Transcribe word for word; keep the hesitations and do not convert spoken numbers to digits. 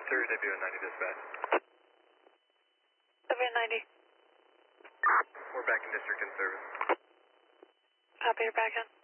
Thursday, B one ninety dispatch. W ninety. We're back in district in service. Copy, you're back in.